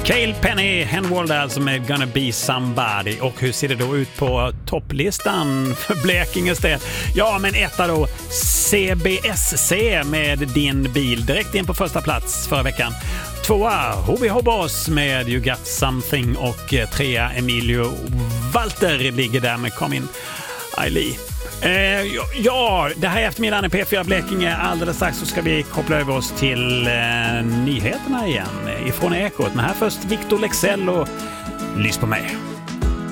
Cale Penny Henwold alltså med Gonna Be Somebody. Och hur ser det då ut på topplistan för Blekinges del? Ja, men etta då CBSC med Din bil direkt in på första plats förra veckan. Tvåa HB Hobbos med You Got Something och trea Emilio Walter ligger där med Kom in Aili. Ja, det här är eftermiddagen i P4 Blekinge. Alldeles strax så ska vi koppla över oss till nyheterna igen ifrån Ekot. Men här först Victor Lexell och Lys på mig.